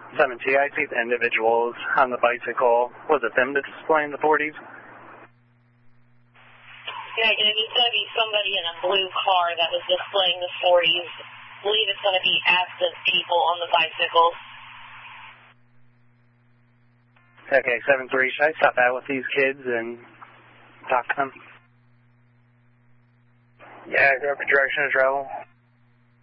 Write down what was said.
7-2, I see the individuals on the bicycle. Was it them that's displaying the 40s? Negative. It's going to be somebody in a blue car that was displaying the 40s. I believe it's going to be absent people on the bicycles. Okay, 7-3, should I stop out with these kids and talk to them? Yeah, go up the direction of travel.